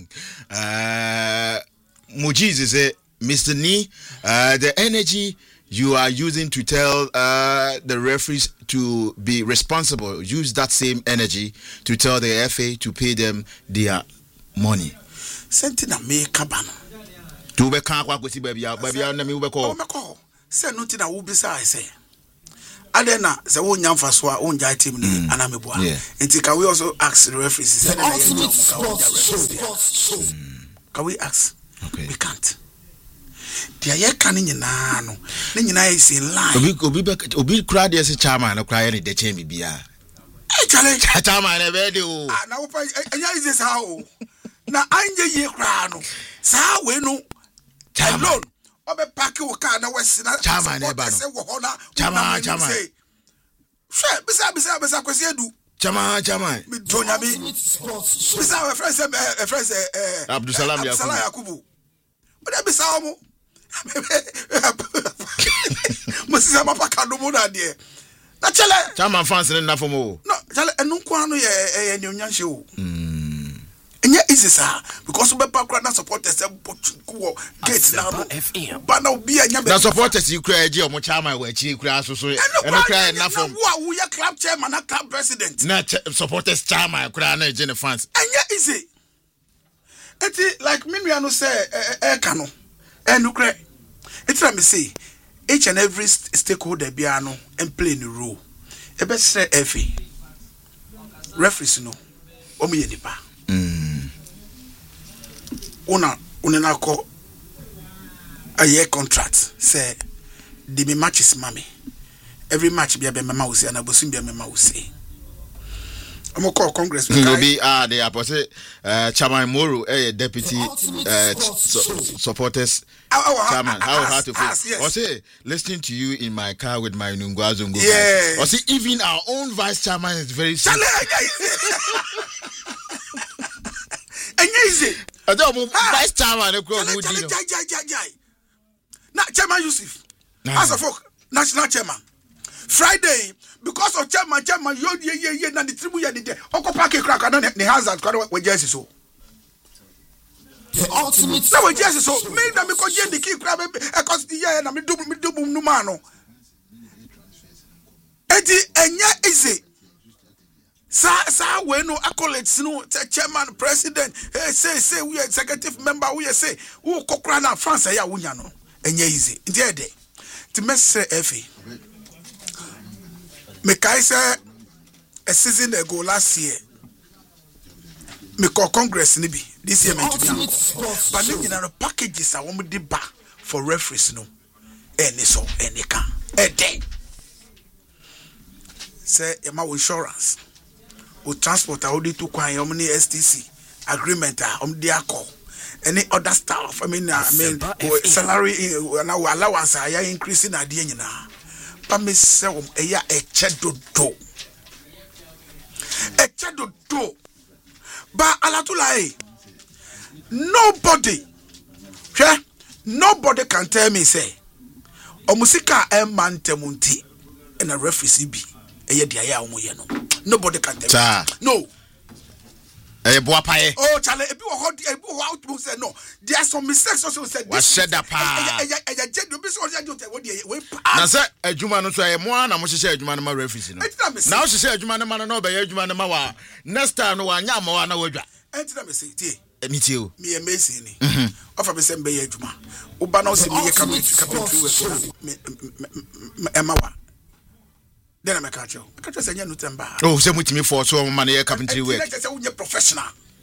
Speaker 2: Mujiz say Mr. Ni, the energy you are using to tell the referees to be responsible, use that same energy to tell the FA to pay them their money.
Speaker 3: Sentina me kabano.
Speaker 2: To be can't work with baby na me be call.
Speaker 3: say no thing that will be say Adena say won nyamfa so a won jai team ni anameboa enti can we also ask the referees say
Speaker 7: the ultimate sports show.
Speaker 3: Can we ask?
Speaker 2: Okay.
Speaker 3: We can't. Dia ye kan nyina no ne nyina is in line
Speaker 2: obi kura de se chairman no kura ye ne de chen bibia
Speaker 3: challenge
Speaker 2: chairman e be de o
Speaker 3: na wo pa anya is this how na anje ye kura no sa we no alone obe pack wo car na wesi na
Speaker 2: chairman e ba
Speaker 3: no
Speaker 2: chairman
Speaker 3: she bisa kwesi edu
Speaker 2: chairman
Speaker 3: me tonya bi bisa we friend say
Speaker 2: Abdusalam
Speaker 3: Yakubu o de bisa omo Moses Amapaka no mo na de na chele
Speaker 2: chairman fans ne na fo mo
Speaker 3: no chele enu kwa no ye nyanhye o enya easy sir because we background na supporters go gate na no but now be anya be
Speaker 2: na supporters you kura eje omo chairman wa chi kura so eno kura na fo
Speaker 3: wo ya club chairman na club president
Speaker 2: na supporters chairman kura na eje ne fans
Speaker 3: enya easy eti like me no say kano enu kura eti na me say each and every stakeholder bia no and play the role e be say FA referees no omo ye nipa una ko a year contract say the me matches mommy every match be mema wo say na bosun be mema wo say omo call congress
Speaker 2: will be they are say chairman Moro deputy supporters chairman how to feel or say listening to you in my car with my Nungwazongo or see even our own vice chairman is very
Speaker 3: easy
Speaker 2: vice chairman e kro mo di no
Speaker 3: na chairman Yusuf as of national chairman Friday because of chairman yo ye na the tribu ya de okopa ke crack na ne hazard kwa we jersey so
Speaker 7: the ultimate
Speaker 3: na we jersey so me na me ko je the key crack because the year na me do no man no enti enya easy sa we no accolades no chairman president say we executive member we say who kokra na France ya wunya no enya easy enti ede ti message FA me kai say a season ago last year me call congress ni bi this year meant to be but you know packages a wo de ba for referees no any so any can ede say e ma insurance o transport a odi to kwan omni STC agreement a omdi akọ any other stuff I mean salary na allowance ya increase na de nyina pa me se eya echedodo ba alatula nobody can tell me say omusika emantemunti and a referee bi eye dia ya omoye no nobody can tell me no
Speaker 2: oh
Speaker 3: chale ebi wo out to say no there are some mistakes also said
Speaker 2: this shed up na say adwuma no so e mo na mo hye adwuma no ma referee no na o hye adwuma no ma no be adwuma no ma wa next time no wa nya ma wa na wadwa
Speaker 3: entina me say tie
Speaker 2: me tie o
Speaker 3: me emesi ni ofa me say be adwuma wo ba na o se me ye carpentry we ema wa then I catch you. I catch you say no temba.
Speaker 2: Oh, say mutimi for so man here carpentry work.
Speaker 3: Let's say we professional.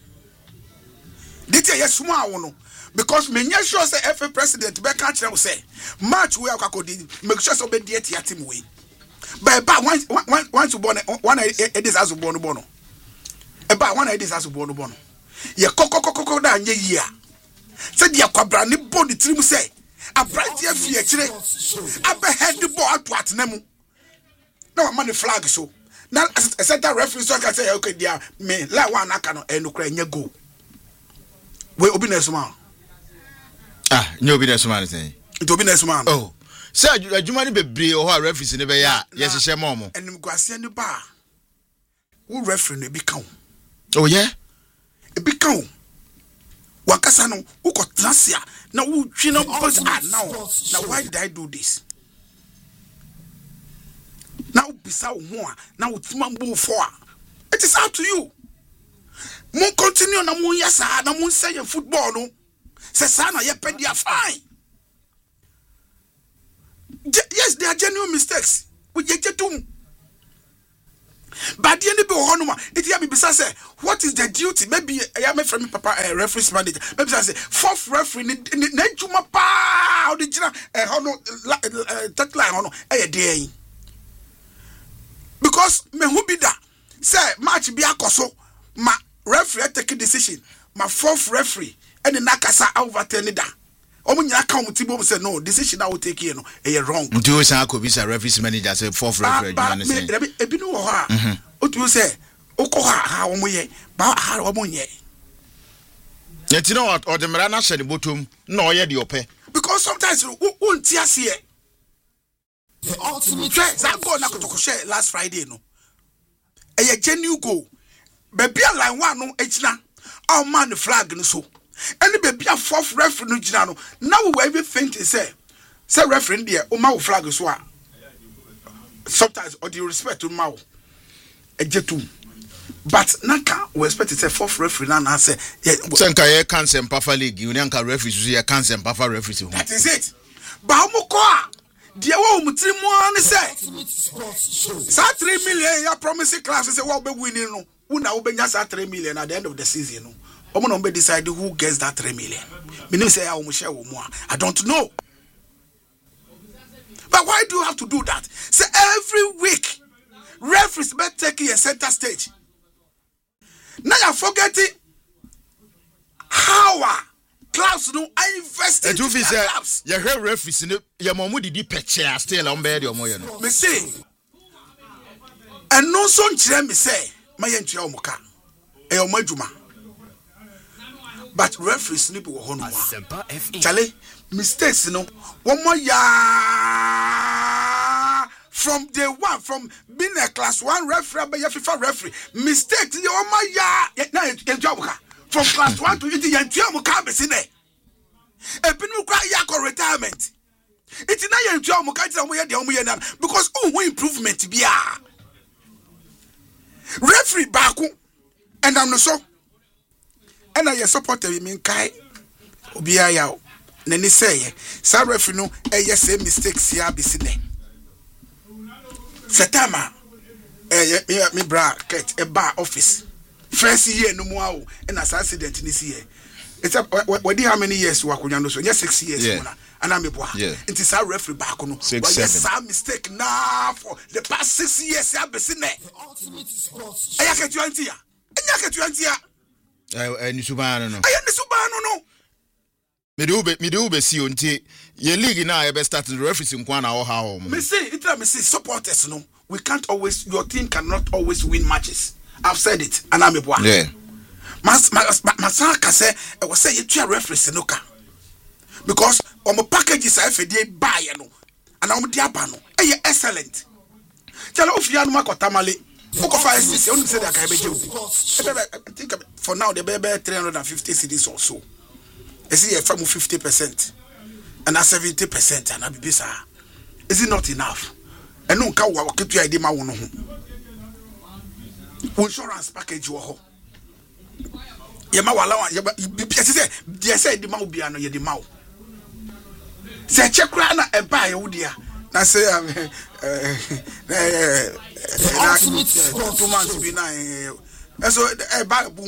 Speaker 3: Did you small one because me nya sure say FA president be catch them say match we akakodi make sure so be there team we. But once you born one this as born bono. E ba one this as born bono. Ye kokokokoko da anye yi a. Say dia kwabra ni body trim say abrant ye fie kire. Abe head the ball to atnemu. No man the flag so now set that referee so can say okay dia me la one aka no enu kra nya go we obi na suma
Speaker 2: nya obi na suma say
Speaker 3: it obi na suma
Speaker 2: oh say adwuma ni bebre o ha referee ni be ya yes hye mo
Speaker 3: enim guase ni ba wo referee no bi kan
Speaker 2: oh yeah
Speaker 3: e bi kan wakasa no wo ko transia na wo twi no but now why did I do this now bisa ho now tumambo for it is up to you mon continue na mon yasa na mon say football no say sa na ye pedia fine Yes, they are genuine mistakes. We get to. But the end of the it ya be say, what is the duty? Maybe I am from papa referee manager. Maybe I say fourth referee ne juma pa the jina that line day. Because me who be that say match be akoso ma referee take a decision. My fourth referee and the nakasa overturn that. Omunya ka omutibo say no decision I will take here no wrong.
Speaker 2: Do say ko be say referee manager say fourth referee you say.
Speaker 3: Ebi no ho a. Otu say okoha ha omoye ba ha omonye.
Speaker 2: Yet no or the mera na hye the bottom na oye de ope. Because
Speaker 3: sometimes won't ase the ultimate that goal na kotoko share last Friday no. A genuine goal. Baby line 1 no echina. Our man the flag no so. And baby a fourth referee no gina no. Now we even think say referee there o ma flag so a. Sometimes or the respect to ma ejetu. But naka we expect to say fourth referee na say
Speaker 2: senka ye cancel Mpafa league you nka referee so ye cancel Mpafa referee.
Speaker 3: That is it. Ba mo ko a dia wo mutiri mu an say sa 3 million ya promise class say wo be winning no. Who now be just 3 million at the end of the season no. Omo no be decide who gets that 3 million. Me no say I don't know. But why do you have to do that? Say every week referees be taking a center stage. Now you're forgetting how clubs no I invest in clubs.
Speaker 2: You hear referees no your momu didi picture still on bed your moyo no.
Speaker 3: Me say and no son chire me say my yentua omuka e omajuma. But referees ni be wo hono wa. Chale mistakes no one more ya from day one from being a class 1 referee by FIFA referee mistakes ni one more ya na yentua omuka from class 1 to into yentua omuka be sine e binu kwa ya ko retirement it na yentua omuka ti omo ye de omo ye na because who improvement bia referee baako and I'm no so and I support him in kai obia ya na ni say sa referee no say mistakes here be sine setama me bra ket e bar office first year no mo awo and as accident this year it's what how many years we akonya no so 6 years
Speaker 2: yeah.
Speaker 3: And I'm a boy. It is our referee back on.
Speaker 2: 6, 7.
Speaker 3: Some mistake now for the past 6 years. I have been seen it. I get you antia. I get you antia.
Speaker 2: And Subano no.
Speaker 3: I am the Subano no.
Speaker 2: Me do be see until your league now. I be starting referees in Kwana or how.
Speaker 3: Me say supporters no. We can't always. Your team cannot always win matches. I've said it, and I'm a boy.
Speaker 2: Yeah.
Speaker 3: Masaka say I was say you referees no ka. Because on my packages I fed buy no and I'm diabano. Excellent. Tell of Yanma Kotamale. I think for now the baby 350 cities or so. I see a firm of 50% and 70% and I be bizarre. Is it not enough? And no cow will keep your idea. Insurance package you ho. Yamawala, you say the mau biano, ye the mau. Say check rana a buy udia. I say 2 months be nine. So a buy boom.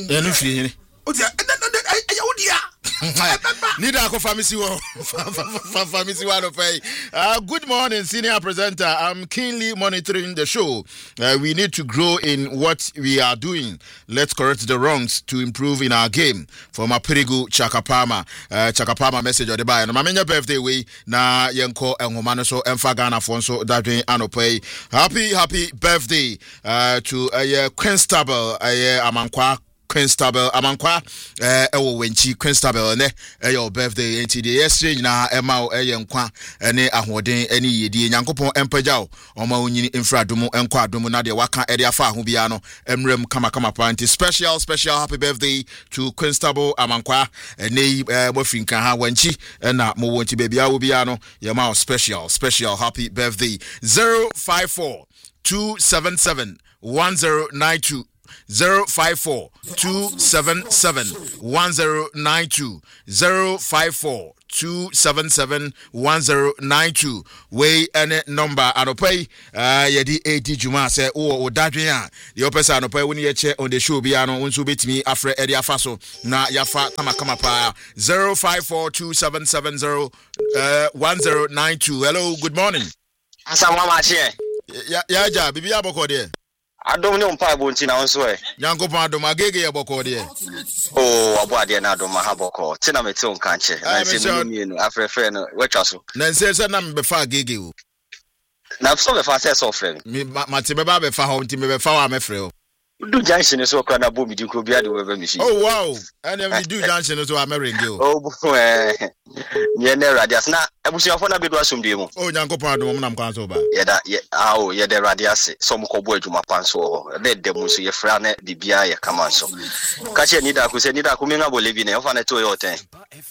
Speaker 2: Nida ko famisi wo pay. Good morning, senior presenter. I'm keenly monitoring the show. We need to grow in what we are doing. Let's correct the wrongs to improve in our game. From Apirigu Chakapama. Chakapama message or the buy. No mamenya birthday way na yenko engomano so emfa Ghana fonso that way anopay. Happy birthday to Constable Amankwa Constable Amankwa ewo wenchi Constable ne your birthday enti de yesterday na ema yenkwa ene ahoden ene yedie nyankopon empagyaw oma onyini infradomu enkwa adomu na de waka ede afa ho bia no emrem kama party special happy birthday to Constable Amankwa ene mofinka ha wanchi na mo wonchi bebia wo bia no yema special happy birthday 054 277 1092 054-277-1092 054-277-1092 way any number anopay yedi 80 juma say o dadwen a the opesa anopay woni ye che on the show bia no unso betimi afre edi afaso na yafa kama pa 054-277-1092. Hello, good morning.
Speaker 8: Asama mache.
Speaker 2: Ya ja bibi aboko de.
Speaker 8: Adom ne umpa bonti na onso e.
Speaker 2: Nyankopon adom agege ye boko de.
Speaker 8: Oh, abo ade na adom ha boko. Tina mete on kanche. Na se no mienu afrefe no wetwa so.
Speaker 2: Na se na me fa agege o.
Speaker 8: Na so be fa se so frɛ.
Speaker 2: Me mate be ba be fa ho nti me be fa wa me frɛ o.
Speaker 8: Do junction so kra na bo mi di ko bia de we be mi shi.
Speaker 2: Oh wow. And we do junction so American girl.
Speaker 8: Oh ye ne radias na abusuafo na be do asomdue mu.
Speaker 2: Oh Nyankopon adom na mkwan so ba.
Speaker 8: Ye da ye de radias so mkobo adwuma pan so ho. De dem so ye fra na bibia ye kama so. Ka che ni da ku se ni da ku mi nga bolebi na yo fa na to yo ten.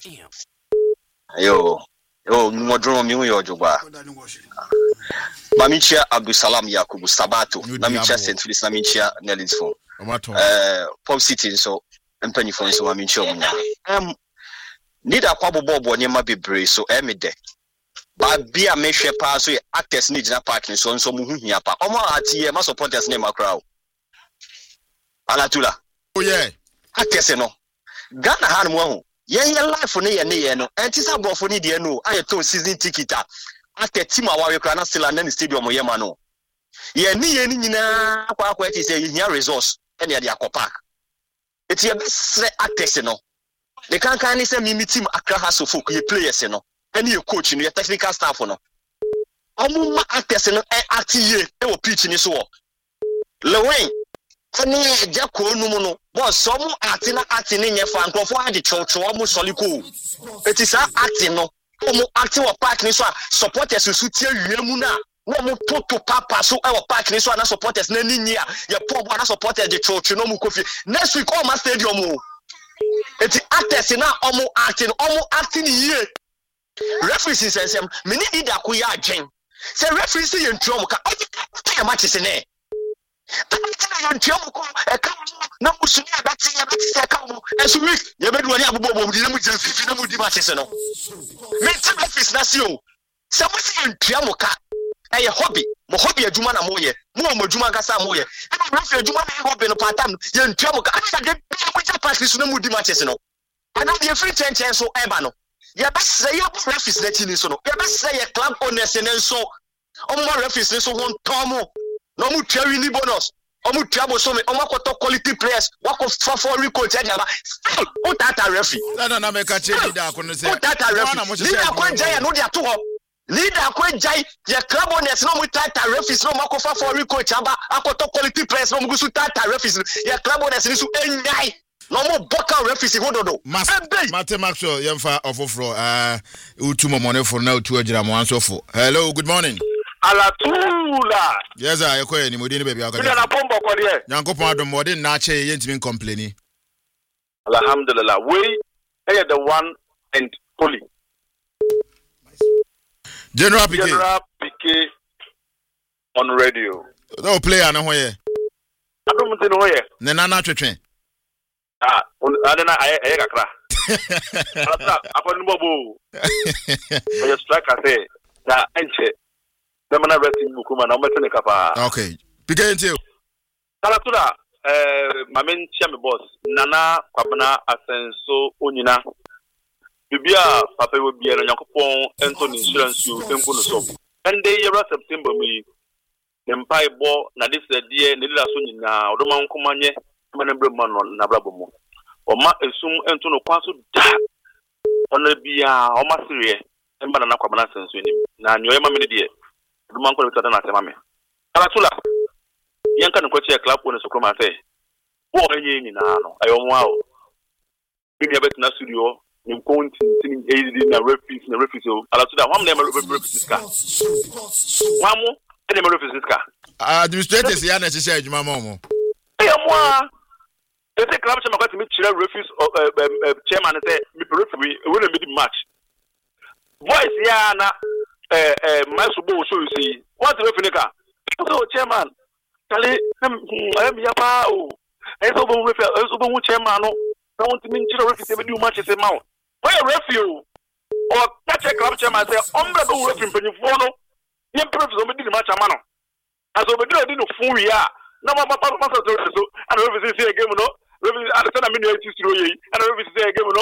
Speaker 8: Yo modro mi yo jogba. Mamichia Abdusalam Yakubu Sabato Mamichia St. Philip Mamichia Nellis phone Pop City so empany phone so Mamichia need a kwabo bobo nyema bebre so emide ba bia mehwe pa so actors need na parking so nso mu hia pa omo atie ma supporters name crowd alatula
Speaker 2: oh yeah
Speaker 8: actors no Ghana han mo ho yen life no ye no entisa brofo ni de no ayeto season ticket ate team awawe kra na sila na stadium yema no ye ni nyina akwa eti say hia resource ene ya de akọ eti ye besre actors no the kan ni say mi team Accra House of Folk ye players no ene ye coach no ye technical staff no omuma actors no atiye e wo pitch ni so lewen ene eja ko numu no boss some ati ni nyefa nkrofo ade chocho omu soliko eti sa ati no omo acting wa park ni so supporters su tie wiemu na mo toto papa so e wa park ni so na supporters na ni nia ye pop na supporters de chocho no mu kofi next week all ma stadium o eti actors na omo acting ye referees sensem me ni da ko ya adwen say referees ye ntuom ka o match se ne na musuni abati se ka mo esu week ye bedu ani abobo di na mu je fifi na mu di match se no me team office na si o se mo se ntuam ka eye hobby adwuma na mo ye mo adwuma kasa mo ye e na referee adwuma na hobby no part time ye ntuam ka asa de mo je practice na mu di match se no ana de free change so eba no ye ba se ye referees na tini so no ye ba se ye club owners ne so o mo referees ne so won tomo no mu twa ni bonus omu twabo so me omakoto quality players wako for recruit anya ba o tata referee
Speaker 2: na me ka che leader ko no se
Speaker 8: o tata referee leader ko jaya no dia to ho leader ko jaya ye club owners no mu tata referees no makofa for recruit aba akoto quality players no mu gusu tata referees ye club owners ni su enyai no mo boka referees hododo
Speaker 2: Mate Maxwell yemfa ofofro utu momone for na utu agira mo ansofo. Hello, good morning.
Speaker 9: Alatula.
Speaker 2: Yes, I ko ni modi ni baby akọ.
Speaker 9: Na pombo ko de.
Speaker 2: Nyankopon adom modi na che yentimi complaini.
Speaker 9: Alhamdulillah. We are the one and only.
Speaker 2: General PK
Speaker 9: on radio.
Speaker 2: No player na ho ye.
Speaker 9: Adom tin ho ye.
Speaker 2: Ne na twetwen.
Speaker 9: Adena aye kakra. Alata akọ ni bobo. Oye strike ase na enche. Namana wrestling bukuma na umetene kapa.
Speaker 2: Okay. Begin to.
Speaker 9: Alatula mamen chia me boss nana kwabana asenso onyina. Bibia papa we bia no yakopon Anthony insurance you tempo no so. Ende year September mi nempai bo na this die ne dila so nyina odoma nkomanye manembre man na brabo mo. Oma esum ento no kwaso da. Ona bia oma sire emba na kwabana asenso ni. Na nyoye ma me die. Duma nko bitata na sema me. Alatula. Yanka no kwache club woni so kroma fe. Wo enye ni na no. Ayo mo awo. Bi ya bet na studio, ni konti tin AD na referees o. Alatula, wam na referees ka. Wamu, ene me referees ka.
Speaker 2: Administrators ya na chese adwuma mo.
Speaker 9: Ayo mo a. Ese club chama kwati mi chira referees chairman say mi referee we na mid match. Voice ya na Masubo show you see what the referee ka so chairman tell him yapa o ɛsɛ obo refi ɛsɛ obo chairman no na wontimi nkyerɛ refi sɛ bedi wo match sɛ ma wo refi o catch club chairman sɛ ombre do refi mpanyimfo no ye prefer so bedi match ama no aso bedi no fun wi a na ma so and refi say game no refi ada na me no ati siro yi and refi say game no